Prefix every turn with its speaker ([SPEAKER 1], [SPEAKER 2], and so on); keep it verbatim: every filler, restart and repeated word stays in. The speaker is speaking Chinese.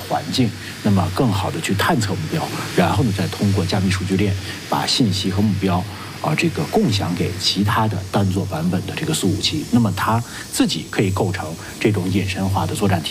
[SPEAKER 1] 环境，那么更好的去探测目标，然后呢，再通过加密数据链把信息和目标。啊，这个共享给其他的单座版本的这个苏五七，那么它自己可以构成这种隐身化的作战体。